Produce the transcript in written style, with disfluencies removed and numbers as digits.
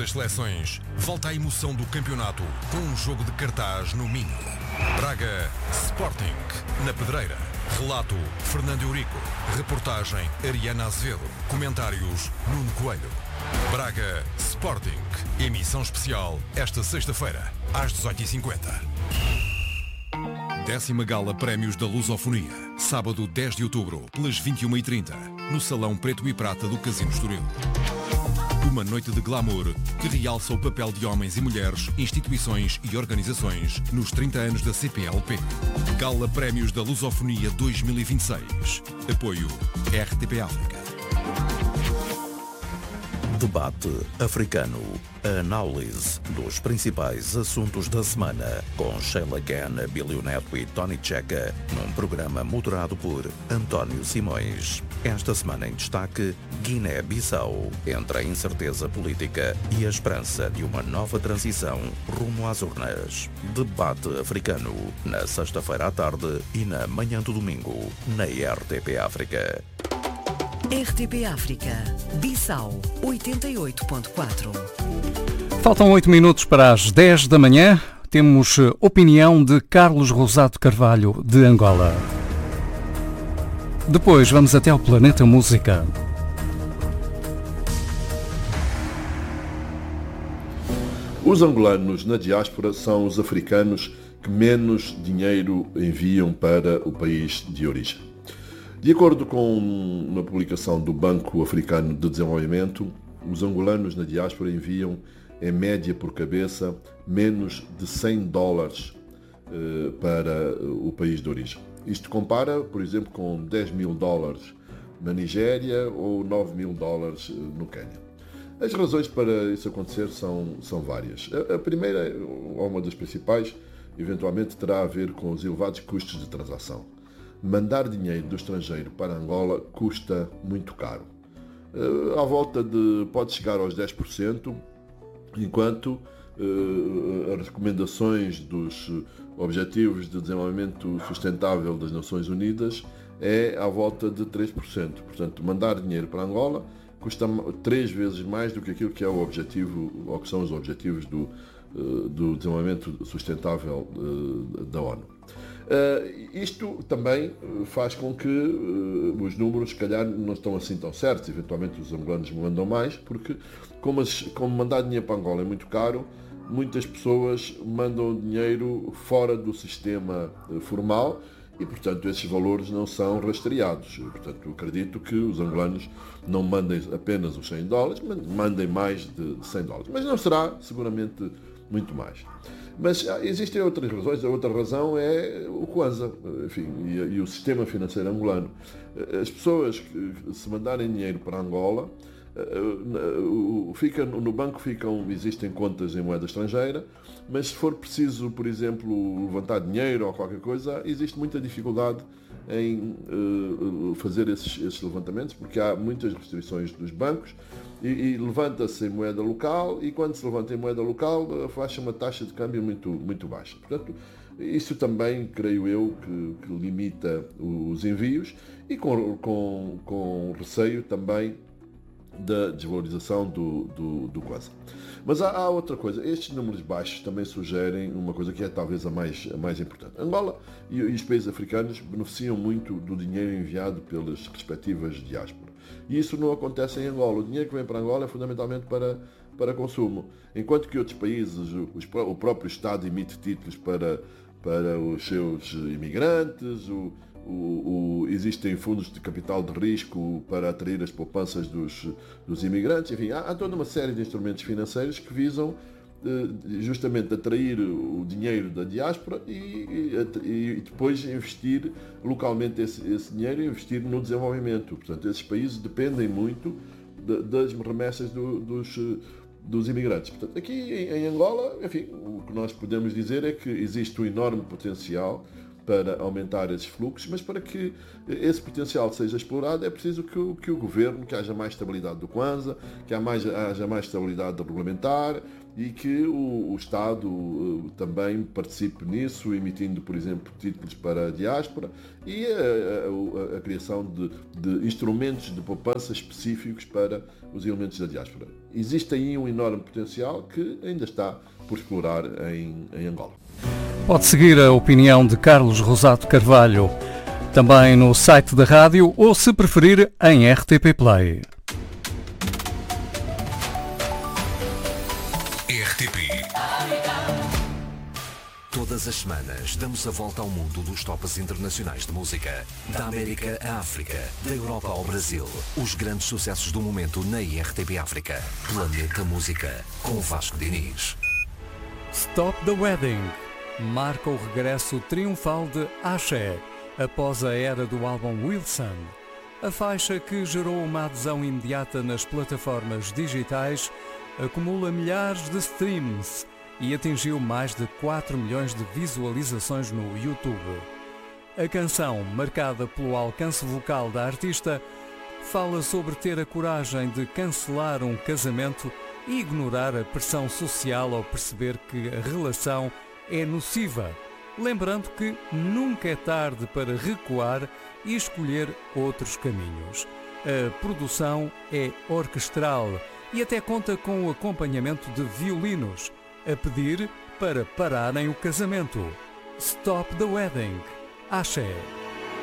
das seleções, volta a emoção do campeonato com um jogo de cartaz no Minho. Braga Sporting, na Pedreira. Relato Fernando Eurico. Reportagem Ariana Azevedo. Comentários Nuno Coelho. Braga Sporting. Emissão especial esta sexta-feira, às 18h50. 10ª Gala Prémios da Lusofonia. Sábado 10 de outubro, pelas 21h30, no Salão Preto e Prata do Casino Estoril. Uma noite de glamour que realça o papel de homens e mulheres, instituições e organizações nos 30 anos da CPLP. Gala Prémios da Lusofonia 2026. Apoio RTP África. Debate Africano. A análise dos principais assuntos da semana com Sheila Gann, Bílio Neto e Tony Checa, num programa moderado por António Simões. Esta semana em destaque, Guiné-Bissau, entre a incerteza política e a esperança de uma nova transição rumo às urnas. Debate Africano, na sexta-feira à tarde e na manhã do domingo, na RTP África. RTP África, Bissau 88.4. Faltam 8 minutos para as 10 da manhã. Temos opinião de Carlos Rosado Carvalho, de Angola. Depois vamos até ao Planeta Música. Os angolanos na diáspora são os africanos que menos dinheiro enviam para o país de origem. De acordo com uma publicação do Banco Africano de Desenvolvimento, os angolanos na diáspora enviam, em média por cabeça, menos de $100 para o país de origem. Isto compara, por exemplo, com $10.000 na Nigéria ou $9.000 no Quênia. As razões para isso acontecer são várias. A primeira, ou uma das principais, eventualmente terá a ver com os elevados custos de transação. Mandar dinheiro do estrangeiro para Angola custa muito caro. À volta pode chegar aos 10%, enquanto as recomendações dos Objetivos de Desenvolvimento Sustentável das Nações Unidas é à volta de 3%. Portanto, mandar dinheiro para Angola custa 3 vezes mais do que aquilo que é o objetivo, ou que são os objetivos do desenvolvimento sustentável da ONU. Isto também faz com que os números, se calhar, não estão assim tão certos. Eventualmente os angolanos mandam mais, porque como mandar dinheiro para Angola é muito caro, muitas pessoas mandam dinheiro fora do sistema formal e, portanto, esses valores não são rastreados. Portanto, acredito que os angolanos não mandem apenas os $100, mas mandem mais de $100. Mas não será, seguramente, muito mais. Mas existem outras razões. A outra razão é o Kwanza, enfim, e o sistema financeiro angolano. As pessoas que se mandarem dinheiro para Angola, no banco existem contas em moeda estrangeira, mas se for preciso, por exemplo, levantar dinheiro ou qualquer coisa, existe muita dificuldade em fazer esses levantamentos, porque há muitas restrições dos bancos e levanta-se em moeda local, e quando se levanta em moeda local faz uma taxa de câmbio muito, muito baixa. Portanto, isso também, creio eu, que limita os envios e com receio também da desvalorização do Kwanza. Mas há outra coisa. Estes números baixos também sugerem uma coisa que é talvez a mais importante. Angola e os países africanos beneficiam muito do dinheiro enviado pelas respectivas diásporas. E isso não acontece em Angola. O dinheiro que vem para Angola é fundamentalmente para consumo. Enquanto que outros países, o próprio Estado emite títulos para os seus imigrantes, existem fundos de capital de risco para atrair as poupanças dos imigrantes, enfim, há toda uma série de instrumentos financeiros que visam justamente atrair o dinheiro da diáspora e depois investir localmente esse dinheiro e investir no desenvolvimento. Portanto, esses países dependem muito das remessas dos imigrantes. Portanto, aqui em Angola, enfim, o que nós podemos dizer é que existe um enorme potencial para aumentar esses fluxos, mas para que esse potencial seja explorado é preciso que o Governo, que haja mais estabilidade do Kwanza, que haja mais estabilidade regulamentar e que o Estado também participe nisso, emitindo, por exemplo, títulos para a diáspora e a criação de instrumentos de poupança específicos para os elementos da diáspora. Existe aí um enorme potencial que ainda está por explorar em Angola. Pode seguir a opinião de Carlos Rosado Carvalho também no site da rádio ou, se preferir, em RTP Play. RTP. Todas as semanas damos a volta ao mundo dos tops internacionais de música. Da América à África, da Europa ao Brasil. Os grandes sucessos do momento na RTP África. Planeta Música, com Vasco Diniz. Stop the Wedding marca o regresso triunfal de Axé após a era do álbum Wilson. A faixa, que gerou uma adesão imediata nas plataformas digitais, acumula milhares de streams e atingiu mais de 4 milhões de visualizações no YouTube. A canção, marcada pelo alcance vocal da artista, fala sobre ter a coragem de cancelar um casamento e ignorar a pressão social ao perceber que a relação é nociva, lembrando que nunca é tarde para recuar e escolher outros caminhos. A produção é orquestral e até conta com o acompanhamento de violinos, a pedir para pararem o casamento. Stop the Wedding. Axé.